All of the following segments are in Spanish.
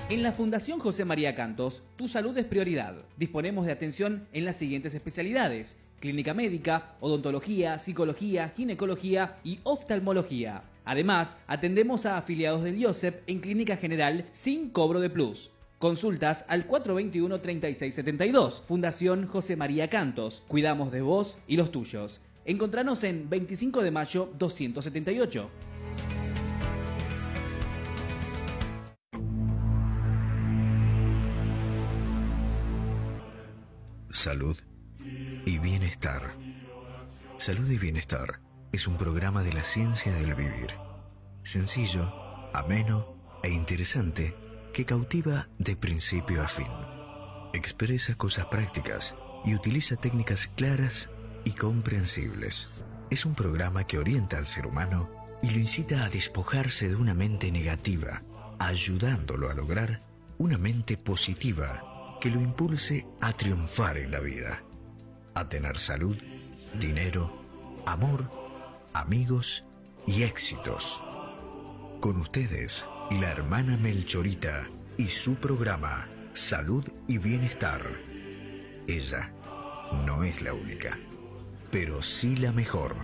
En la Fundación José María Cantos, tu salud es prioridad. Disponemos de atención en las siguientes especialidades: clínica médica, odontología, psicología, ginecología y oftalmología. Además, atendemos a afiliados del IOSEP en clínica general sin cobro de plus. Consultas al 421-3672. Fundación José María Cantos. Cuidamos de vos y los tuyos. Encontranos en 25 de mayo 278. Salud y bienestar. Salud y bienestar es un programa de la ciencia del vivir. Sencillo, ameno e interesante que cautiva de principio a fin. Expresa cosas prácticas y utiliza técnicas claras y comprensibles. Es un programa que orienta al ser humano y lo incita a despojarse de una mente negativa, ayudándolo a lograr una mente positiva que lo impulse a triunfar en la vida, a tener salud, dinero, amor, amigos y éxitos. Con ustedes, la hermana Melchorita y su programa Salud y Bienestar. Ella no es la única, pero sí la mejor.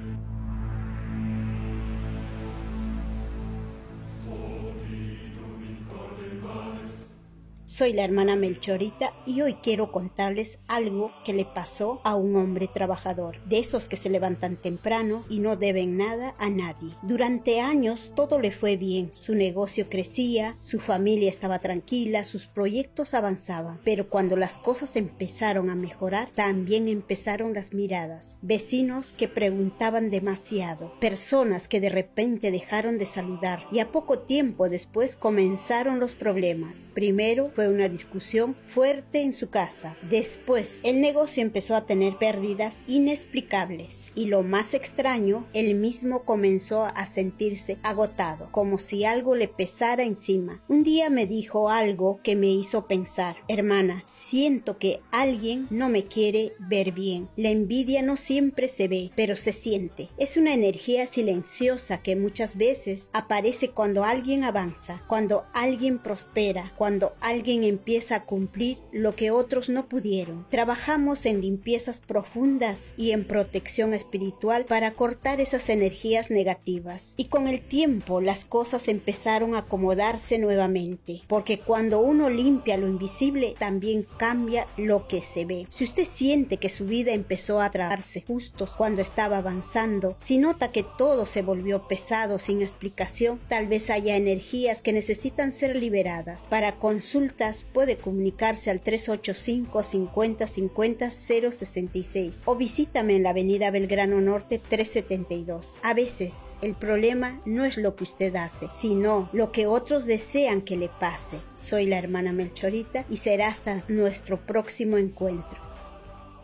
Soy la hermana Melchorita y hoy quiero contarles algo que le pasó a un hombre trabajador, de esos que se levantan temprano y no deben nada a nadie. Durante años todo le fue bien, su negocio crecía, su familia estaba tranquila, sus proyectos avanzaban, pero cuando las cosas empezaron a mejorar, también empezaron las miradas. Vecinos que preguntaban demasiado, personas que de repente dejaron de saludar y a poco tiempo después comenzaron los problemas. Primero fue una discusión fuerte en su casa. Después, el negocio empezó a tener pérdidas inexplicables. Y lo más extraño, él mismo comenzó a sentirse agotado, como si algo le pesara encima. Un día me dijo algo que me hizo pensar: hermana, siento que alguien no me quiere ver bien. La envidia no siempre se ve, pero se siente. Es una energía silenciosa que muchas veces aparece cuando alguien avanza, cuando alguien prospera, cuando alguien empieza a cumplir lo que otros no pudieron. Trabajamos en limpiezas profundas y en protección espiritual para cortar esas energías negativas. Y con el tiempo las cosas empezaron a acomodarse nuevamente, porque cuando uno limpia lo invisible, también cambia lo que se ve. Si usted siente que su vida empezó a trabarse justo cuando estaba avanzando, si nota que todo se volvió pesado sin explicación, tal vez haya energías que necesitan ser liberadas. Para consultas puede comunicarse al 385 50 50 066 o visítame en la avenida Belgrano Norte 372. A veces el problema no es lo que usted hace, sino lo que otros desean que le pase. Soy la hermana Melchorita y será hasta nuestro próximo encuentro.